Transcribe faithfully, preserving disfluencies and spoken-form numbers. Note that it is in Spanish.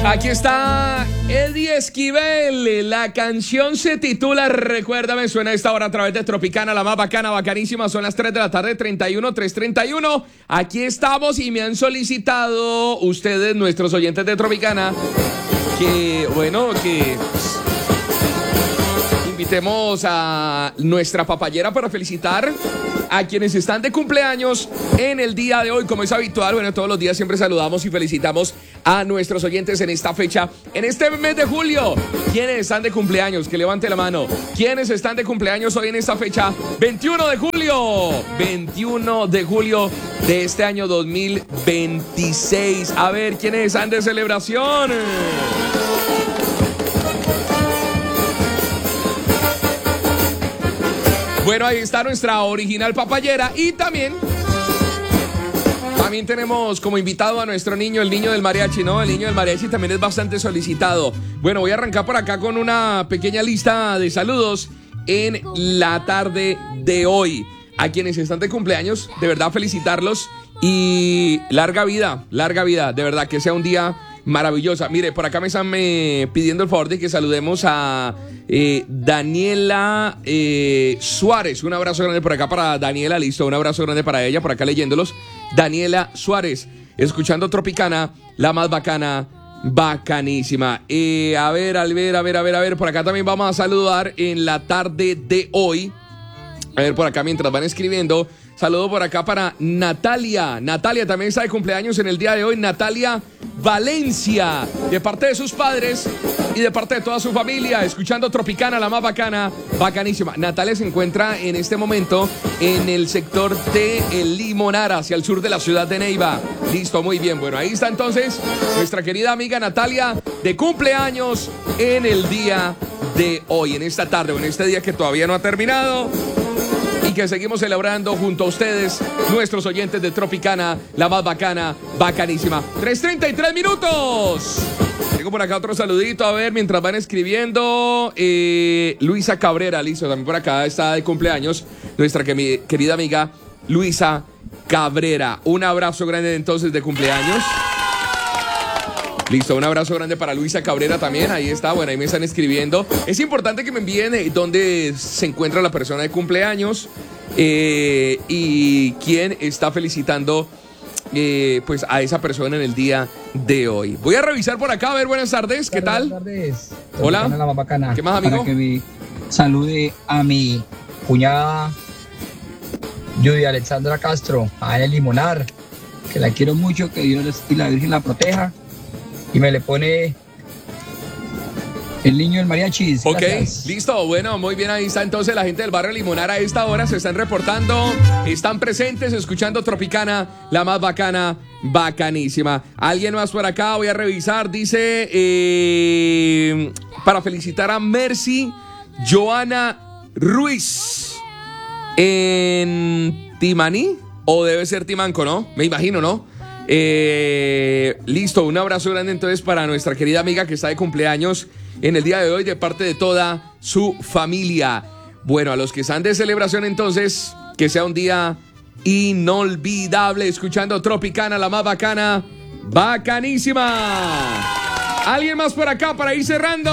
Aquí está Eddie Esquivel. La canción se titula Recuérdame. Suena a esta hora a través de Tropicana, la más bacana, bacanísima. Son las tres de la tarde, treinta y uno, tres treinta y uno. Aquí estamos y me han solicitado ustedes, nuestros oyentes de Tropicana, que, bueno, que invitemos a nuestra papayera para felicitar a quienes están de cumpleaños en el día de hoy. Como es habitual, bueno, todos los días siempre saludamos y felicitamos a nuestros oyentes en esta fecha, en este mes de julio. ¿Quiénes están de cumpleaños? Que levante la mano. ¿Quiénes están de cumpleaños hoy en esta fecha? veintiuno de julio. veintiuno de julio de este año dos mil veintiséis. A ver, ¿quiénes están de celebración? Bueno, ahí está nuestra original papayera. Y también También tenemos como invitado a nuestro niño, el niño del mariachi, ¿no? El niño del mariachi también es bastante solicitado. Bueno, voy a arrancar por acá con una pequeña lista de saludos en la tarde de hoy. A quienes están de cumpleaños, de verdad felicitarlos y larga vida, larga vida, de verdad que sea un día maravillosa. Mire, por acá me están me, pidiendo el favor de que saludemos a eh, Daniela eh, Suárez. Un abrazo grande por acá para Daniela, listo, un abrazo grande para ella, por acá leyéndolos. Daniela Suárez, escuchando Tropicana, la más bacana, bacanísima. Eh, a ver, a ver, a ver, a ver, a ver, por acá también vamos a saludar en la tarde de hoy. A ver, por acá mientras van escribiendo, saludo por acá para Natalia. Natalia también está de cumpleaños en el día de hoy. Natalia Valencia, de parte de sus padres y de parte de toda su familia, escuchando Tropicana, la más bacana, bacanísima. Natalia se encuentra en este momento en el sector de El Limonar, hacia el sur de la ciudad de Neiva. Listo, muy bien. Bueno, ahí está entonces nuestra querida amiga Natalia, de cumpleaños en el día de hoy, en esta tarde o en este día que todavía no ha terminado, y que seguimos celebrando junto a ustedes, nuestros oyentes de Tropicana, la más bacana, bacanísima. tres treinta y tres minutos. Tengo por acá otro saludito, a ver, mientras van escribiendo. eh, Luisa Cabrera, listo, también por acá está de cumpleaños nuestra que, mi, querida amiga Luisa Cabrera. Un abrazo grande entonces de cumpleaños. Listo, un abrazo grande para Luisa Cabrera también, ahí está, bueno, ahí me están escribiendo. Es importante que me envíen eh, dónde se encuentra la persona de cumpleaños eh, y quién está felicitando eh, pues a esa persona en el día de hoy. Voy a revisar por acá, a ver, buenas tardes, ¿qué tal? Buenas tardes. Hola. La más bacana. ¿Qué más, amigo? Para que me salude a mi cuñada Judy Alexandra Castro, a El Limonar, que la quiero mucho, que Dios y la Virgen la proteja. Y me le pone el niño del mariachi. Ok, listo, bueno, muy bien, ahí está entonces la gente del barrio Limonar a esta hora, se están reportando, están presentes, escuchando Tropicana, la más bacana, bacanísima. Alguien más por acá, voy a revisar, dice, eh, para felicitar a Mercy Joana Ruiz en Timaní, o debe ser Timanco, ¿no? Me imagino, ¿no? Eh, listo, un abrazo grande entonces para nuestra querida amiga que está de cumpleaños en el día de hoy de parte de toda su familia. Bueno, a los que están de celebración entonces, que sea un día inolvidable escuchando Tropicana, la más bacana, bacanísima. ¿Alguien más por acá para ir cerrando?